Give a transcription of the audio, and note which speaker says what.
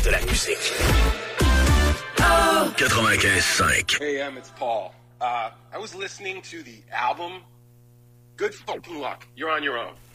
Speaker 1: de la musique. 95.5.
Speaker 2: Hey, it's Paul. I was listening to the album. Good fucking luck. You're on your own.